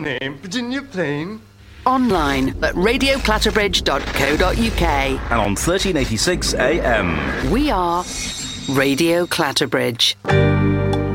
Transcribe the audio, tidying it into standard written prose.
name, Virginia Plain. Online at radioclatterbridge.co.uk. And on 1386 AM. We are Radio Clatterbridge.